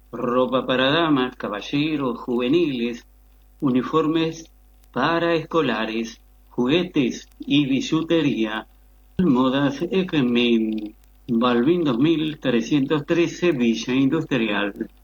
ropa para damas, caballeros, juveniles, uniformes para escolares, juguetes y bisutería. Modas Equemen, Balvin 2313, Villa Industrial.